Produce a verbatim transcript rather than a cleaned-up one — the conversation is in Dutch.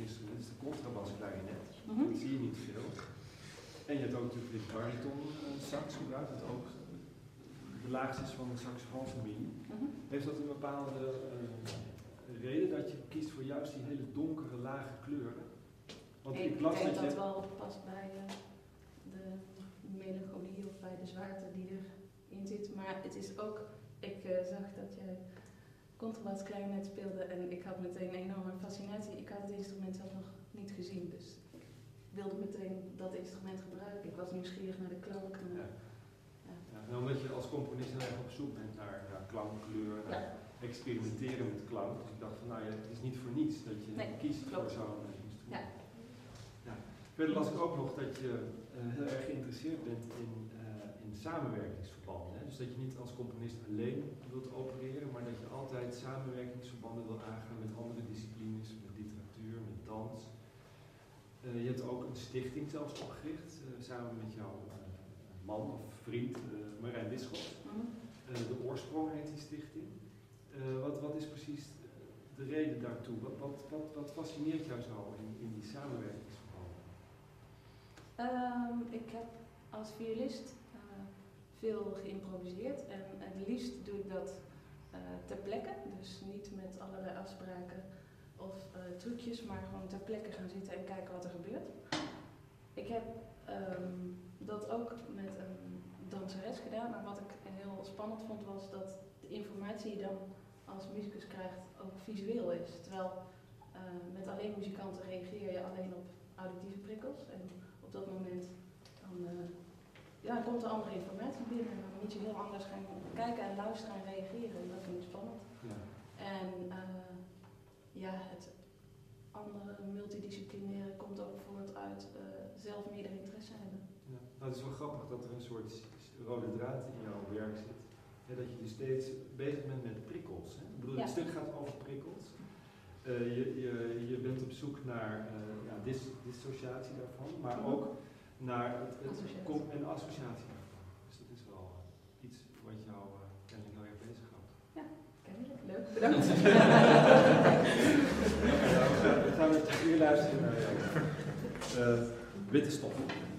instrument, dat is de contrabas klarinet. Mm-hmm. Dat zie je niet veel. En je hebt ook natuurlijk dit bariton uh, sax gebruikt, dat ook de laagste is van de saxofoonfamilie. Mm-hmm. Heeft dat een bepaalde uh, reden dat je kiest voor juist die hele donkere, lage kleuren? Want ik, ik las denk dat, dat je... wel past bij uh, de melancholie of bij de zwaarte die erin zit. Maar het is ook, ik uh, zag dat jij contrabas klarinet speelde en ik had meteen een enorme fascinatie. Ik had het instrument zelf nog niet gezien, dus ik wilde meteen dat instrument gebruiken. Ik was nieuwsgierig naar de klank. Ja. Ja. Ja, en omdat je als componist heel erg op zoek bent naar, naar klankkleur, naar ja. experimenteren met klank. Dus ik dacht van nou ja, het is niet voor niets dat je nee, kiest klopt. voor zo'n instrument. Ja. Ja. Verder las ik ook nog dat je uh, heel erg geïnteresseerd bent in, uh, in samenwerkingsverbanden. Hè? Dus dat je niet als componist alleen wilt opereren, maar dat je altijd samenwerkingsverbanden wil aangaan met andere disciplines, met literatuur, met dans. Uh, je hebt ook een stichting zelfs opgericht, uh, samen met jouw uh, man of vriend uh, Marijn Bisschop. Mm-hmm. uh, de Oorsprong heet die stichting. Uh, wat, wat is precies de reden daartoe? Wat, wat, wat, wat fascineert jou zo in, in die samenwerkingsverbanden? Um, ik heb als violist uh, veel geïmproviseerd en het liefst doe ik dat uh, ter plekke, dus niet met allerlei afspraken of uh, trucjes, maar gewoon ter plekke gaan zitten en kijken wat er gebeurt. Ik heb um, dat ook met een danseres gedaan, maar wat ik heel spannend vond was dat de informatie die je dan als muzikus krijgt ook visueel is. Terwijl uh, met alleen muzikanten reageer je alleen op auditieve prikkels en op dat moment dan, uh, ja, komt er andere informatie binnen en dan moet je heel anders gaan kijken en luisteren en reageren en dat vind ik spannend. Ja. En uh, ja, het andere multidisciplinaire komt ook voort uit uh, zelf meerdere interesse hebben. Ja. Nou, het is wel grappig dat er een soort rode draad in jouw werk zit. Ja, dat je dus steeds bezig bent met prikkels. Hè? Ik bedoel, ja. Het stuk gaat over prikkels. Uh, je, je, je bent op zoek naar uh, ja, dis, dissociatie daarvan, maar mm-hmm. ook naar het, het associatie. Kom, een associatie daarvan. Dus dat is wel uh, iets wat jou uh, kennelijk heel erg bezighoudt. Ja, kennelijk. Leuk. Bedankt. Ja, we gaan met je luisteren naar uh, uh, witte stof.